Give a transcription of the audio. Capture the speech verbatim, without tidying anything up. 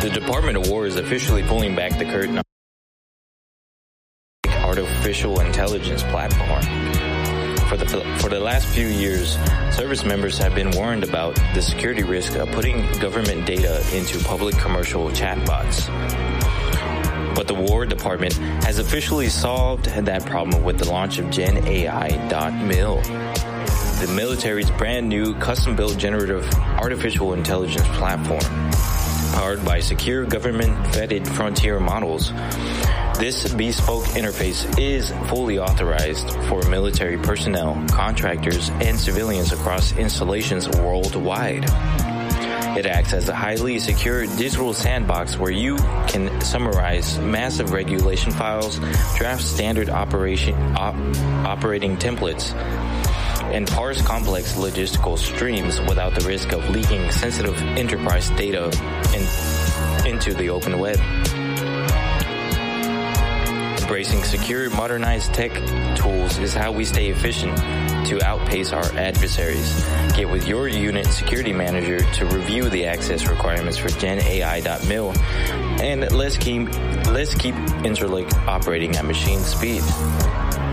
The Department of War is officially pulling back the curtain on artificial intelligence platform. For the, for the last few years, service members have been warned about the security risk of putting government data into public commercial chatbots. But the War Department has officially solved that problem with the launch of Gen A I dot mil, the military's brand new custom-built generative artificial intelligence platform. Powered by secure government-vetted frontier models, this bespoke interface is fully authorized for military personnel, contractors, and civilians across installations worldwide. It acts as a highly secure digital sandbox where you can summarize massive regulation files, draft standard operation op, operating templates, and parse complex logistical streams without the risk of leaking sensitive enterprise data in, into the open web. Embracing secure, modernized tech tools is how we stay efficient to outpace our adversaries. Get with your unit security manager to review the access requirements for Gen A I dot mil, and let's keep let's keep Interlink operating at machine speed.